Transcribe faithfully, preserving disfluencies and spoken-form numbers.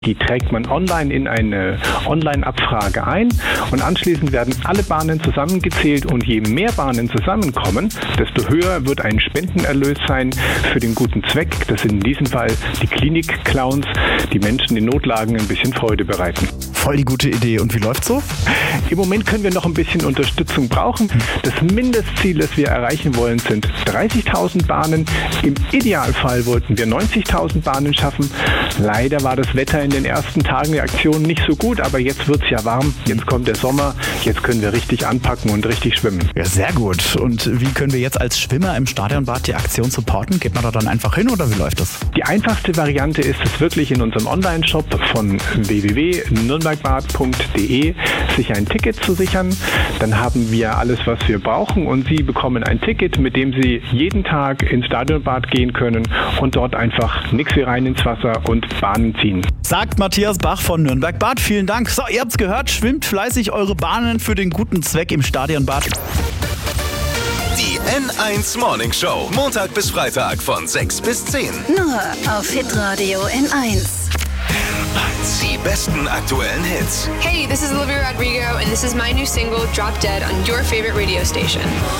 Die trägt man online in eine Online-Abfrage ein und anschließend werden alle Bahnen zusammengezählt und je mehr Bahnen zusammenkommen, desto höher wird ein Spendenerlös sein für den guten Zweck. Das sind in diesem Fall die Klinik-Clowns, die Menschen in Notlagen ein bisschen Freude bereiten. Voll die gute Idee. Und wie läuft's so? Im Moment können wir noch ein bisschen Unterstützung brauchen. Das Mindestziel, das wir erreichen wollen, sind dreißigtausend Bahnen. Im Idealfall wollten wir neunzigtausend Bahnen schaffen. Leider war das Wetter in den ersten Tagen der Aktion nicht so gut, aber jetzt wird's ja warm. Jetzt kommt der Sommer. Jetzt können wir richtig anpacken und richtig schwimmen. Ja, sehr gut. Und wie können wir jetzt als Schwimmer im Stadionbad die Aktion supporten? Geht man da dann einfach hin oder wie läuft das? Die einfachste Variante ist es wirklich in unserem Online-Shop von w w w punkt nürnbergbad punkt d e sich ein Ticket zu sichern. Dann haben wir alles, was wir brauchen und Sie bekommen ein Ticket, mit dem Sie jeden Tag ins Stadionbad gehen können und dort einfach nix wie rein ins Wasser und Bahnen ziehen. Sagt Matthias Bach von Nürnberg Bad. Vielen Dank. So, ihr habt's gehört, schwimmt fleißig eure Bahnen für den guten Zweck im Stadionbad. Die N eins Morning Show. Montag bis Freitag von sechs bis zehn. Nur auf Hitradio N eins. Die besten aktuellen Hits. Hey, this is Olivia Rodrigo and this is my new single Drop Dead on your favorite radio station.